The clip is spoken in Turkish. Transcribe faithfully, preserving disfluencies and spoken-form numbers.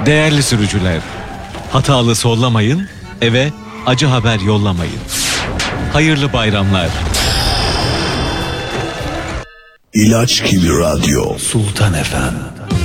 Değerli sürücüler, hatalı sollamayın, eve acı haber yollamayın. Hayırlı bayramlar. İlaç gibi radyo. Sultan Efem.